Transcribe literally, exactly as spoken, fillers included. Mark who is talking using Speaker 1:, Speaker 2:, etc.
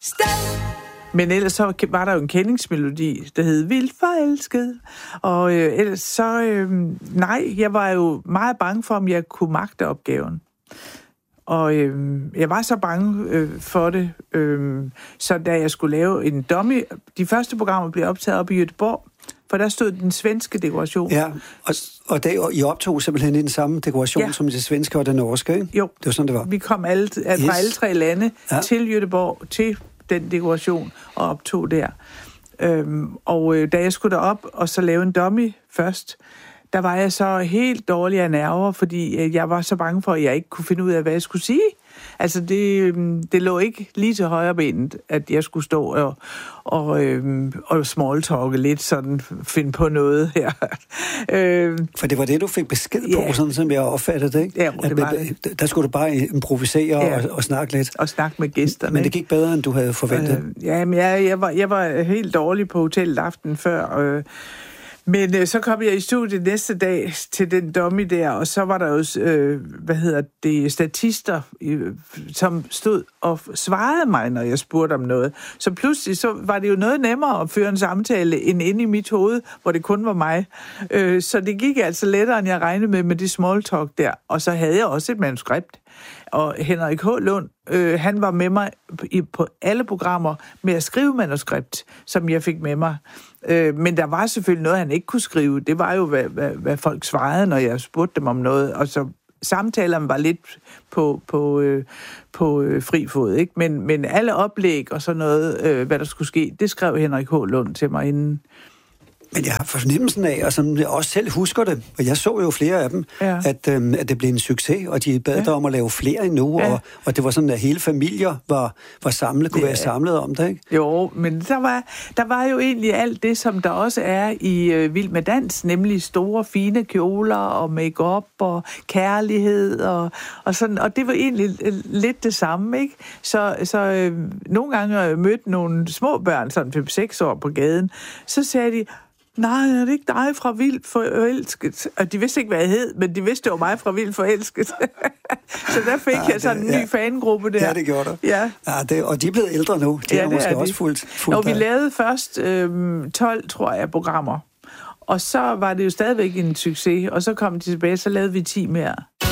Speaker 1: sted.
Speaker 2: Men ellers så var der jo en kendingsmelodi, der hed Vildt forelsket. Og øh, ellers så, øh, nej, jeg var jo meget bange for, om jeg kunne magte opgaven. Og øh, jeg var så bange øh, for det, øh, så da jeg skulle lave en dummy, de første programmer blev optaget op i Göteborg, for der stod den svenske dekoration.
Speaker 3: Ja, og, og det, I optog simpelthen i den samme dekoration, ja, som det svenske og det norske, ikke?
Speaker 2: Jo,
Speaker 3: det var sådan, det var.
Speaker 2: Vi kom alle, fra yes. alle tre lande ja. til Göteborg, til den dekoration, og optog der. Øhm, og øh, da jeg skulle derop og så lave en dummy først, der var jeg så helt dårlig af nerver, fordi øh, jeg var så bange for, at jeg ikke kunne finde ud af, hvad jeg skulle sige. Altså, det, øh, det lå ikke lige til højre benet, at jeg skulle stå og, og, øh, og smalltalke lidt, sådan finde på noget her. øh,
Speaker 3: For det var det, du fik besked på,
Speaker 2: ja. sådan
Speaker 3: som jeg opfattede det, ikke?
Speaker 2: Ja, det var
Speaker 3: det. Der skulle du bare improvisere ja. og, og snakke lidt.
Speaker 2: Og snakke med gæsterne.
Speaker 3: Men det gik bedre, end du havde forventet.
Speaker 2: Øh, ja, men jeg, jeg, var, jeg var helt dårlig på hotellet aftenen før, øh, Men øh, så kom jeg i studiet næste dag til den dummy der, og så var der jo, øh, hvad hedder det, statister, øh, som stod og svarede mig, når jeg spurgte om noget. Så pludselig så var det jo noget nemmere at føre en samtale end inde i mit hoved, hvor det kun var mig. Øh, så det gik altså lettere, end jeg regnede med, med det small talk der. Og så havde jeg også et manuskript. Og Henrik H. Lund, øh, han var med mig i, på alle programmer med at skrive manuskript, som jeg fik med mig. Øh, men der var selvfølgelig noget, han ikke kunne skrive. Det var jo, hvad, hvad, hvad folk svarede, når jeg spurgte dem om noget. Og så samtalerne var lidt på, på, øh, på øh, fri fod, ikke? Men, men alle oplæg og sådan noget, øh, hvad der skulle ske, det skrev Henrik H. Lund til mig inden.
Speaker 3: Men jeg har fornemmelsen af, og som jeg også selv husker det, og jeg så jo flere af dem, ja. at, øhm, at det blev en succes, og de bad ja. om at lave flere endnu, ja. og, og det var sådan, at hele familier var, var samlet, kunne ja. være samlet om det, ikke?
Speaker 2: Jo, men der var, der var jo egentlig alt det, som der også er i øh, Vild med Dans, nemlig store, fine kjoler og make-up og kærlighed, og, og sådan, og det var egentlig lidt det samme, ikke? Så, så øh, nogle gange jeg mødte nogle små børn, sådan fem seks år på gaden, så sagde de, nej, er det ikke dig fra Vildt Forelsket? Og de vidste ikke, hvad jeg hed, men de vidste, det var mig fra Vildt Forelsket. Så der fik ja, jeg sådan en ny ja. fangruppe der.
Speaker 3: Ja, det gjorde du.
Speaker 2: Ja.
Speaker 3: Ja, det, og de er blevet ældre nu. De
Speaker 2: ja,
Speaker 3: er måske
Speaker 2: er
Speaker 3: også fuldt fuldt.
Speaker 2: Og vi lavede først øhm, tolv, tror jeg, programmer. Og så var det jo stadigvæk en succes, og så kom de tilbage, så lavede vi ti mere.